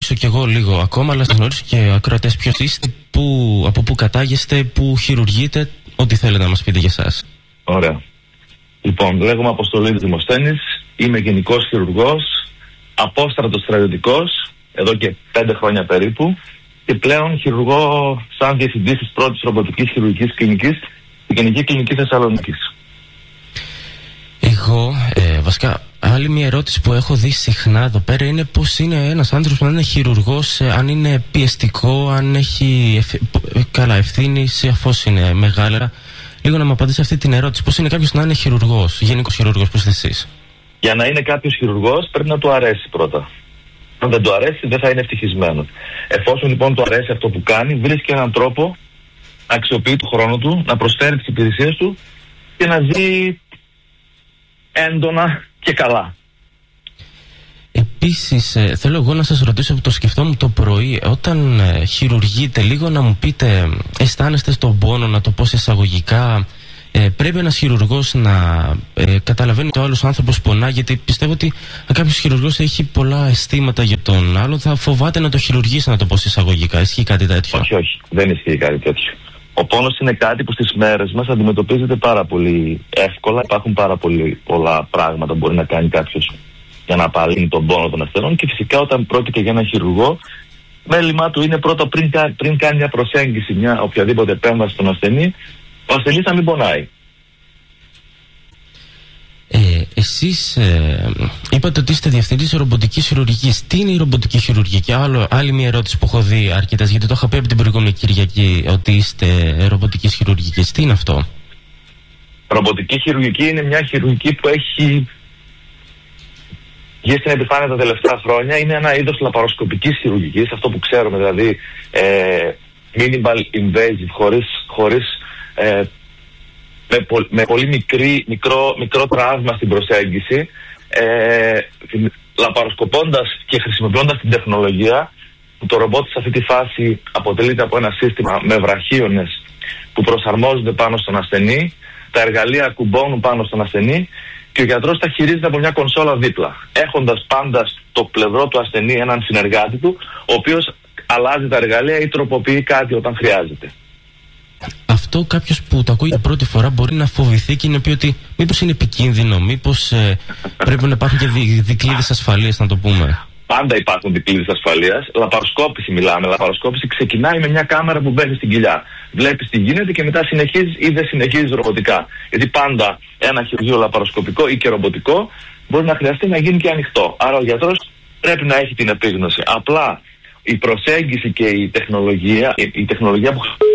γνωρίσω κι εγώ λίγο ακόμα, αλλά σας γνωρίσω και ακροατές. Ποιος είστε, από πού κατάγεστε, πού χειρουργείτε, ό,τι θέλετε να μας πείτε για εσάς. Ωραία. Λοιπόν, λέγομαι Αποστολίδης Δημοσθένης, είμαι γενικός χειρουργός, απόστρατος στρατιωτικός, εδώ και 5 χρόνια περίπου, και πλέον χειρουργώ σαν διευθυντής της πρώτης ρομποτικής χειρουργικής κλινικής στην Γενική Κλινική Θεσσαλονίκης. Εγώ, βασικά, άλλη μια ερώτηση που έχω δει συχνά εδώ πέρα είναι πώς είναι ένας άνθρωπος να είναι χειρουργός, αν είναι πιεστικό, αν έχει καλά ευθύνη, αφώς είναι μεγάλα. Λίγο να μου απαντήσει αυτή την ερώτηση. Πώς είναι κάποιος να είναι χειρουργός, γενικός χειρουργός, πώς είστε εσείς? Για να είναι κάποιος χειρουργός πρέπει να του αρέσει πρώτα. Αν δεν του αρέσει, δεν θα είναι ευτυχισμένος. Εφόσον λοιπόν του αρέσει αυτό που κάνει, βρίσκει έναν τρόπο να αξιοποιεί τον χρόνο του, να προσφέρει τις υπηρεσίες του και να ζει έντονα και καλά. Επίσης, θέλω εγώ να σας ρωτήσω, που το σκεφτόμουν το πρωί, όταν χειρουργείτε, λίγο να μου πείτε, αισθάνεστε στον πόνο, να το πω σε εισαγωγικά, πρέπει ένας χειρουργός να καταλαβαίνει ότι ο άλλος άνθρωπος πονά, γιατί πιστεύω ότι αν κάποιος χειρουργός έχει πολλά αισθήματα για τον άλλο, θα φοβάται να το χειρουργήσει, να το πω σε εισαγωγικά. Ισχύει κάτι τέτοιο? Όχι, δεν ισχύει κάτι τέτοιο. Ο πόνος είναι κάτι που στις μέρες μας αντιμετωπίζεται πάρα πολύ εύκολα. Υπάρχουν πάρα πολλά πράγματα που μπορεί να κάνει κάποιος για να απαλύνει τον πόνο των ασθενών, και φυσικά όταν πρόκειται για έναν χειρουργό, μέλημά του είναι πρώτα πριν κάνει μια προσέγγιση, μια οποιαδήποτε επέμβαση στον ασθενή, ο ασθενής να μην πονάει. Εσείς είπατε ότι είστε διευθυντής ρομποτικής χειρουργικής. Τι είναι η ρομποτική χειρουργική? Άλλη μια ερώτηση που έχω δει αρκετές, γιατί το είχα πει από την προηγούμενη Κυριακή, ότι είστε ρομποτικής χειρουργικής. Τι είναι αυτό? Ρομποτική χειρουργική είναι μια χειρουργική που έχει βγει στην επιφάνεια τα τελευταία χρόνια. Είναι ένα είδος λαπαροσκοπικής χειρουργικής, αυτό που ξέρουμε, δηλαδή minimal invasive, με πολύ μικρό τραύμα στην προσέγγιση, λαπαροσκοπώντας και χρησιμοποιώντας την τεχνολογία. Το ρομπότ σε αυτή τη φάση αποτελείται από ένα σύστημα με βραχίονες που προσαρμόζονται πάνω στον ασθενή, τα εργαλεία κουμπώνουν πάνω στον ασθενή και ο γιατρός τα χειρίζεται από μια κονσόλα δίπλα, έχοντας πάντα στο πλευρό του ασθενή έναν συνεργάτη του, ο οποίος αλλάζει τα εργαλεία ή τροποποιεί κάτι όταν χρειάζεται. Αυτό κάποιος που το ακούει για πρώτη φορά μπορεί να φοβηθεί και να πει ότι μήπως είναι επικίνδυνο, μήπως πρέπει να υπάρχουν και δικλείδες ασφαλείας, να το πούμε. Πάντα υπάρχουν δικλείδες ασφαλείας. Λαπαροσκόπηση μιλάμε. Λαπαροσκόπηση ξεκινάει με μια κάμερα που μπαίνει στην κοιλιά. Βλέπεις τι γίνεται και μετά συνεχίζεις ή δεν συνεχίζεις ρομποτικά. Γιατί πάντα ένα χειρουργείο λαπαροσκοπικό ή και ρομποτικό μπορεί να χρειαστεί να γίνει και ανοιχτό. Άρα ο γιατρός πρέπει να έχει την επίγνωση. Απλά η προσέγγιση και η τεχνολογία που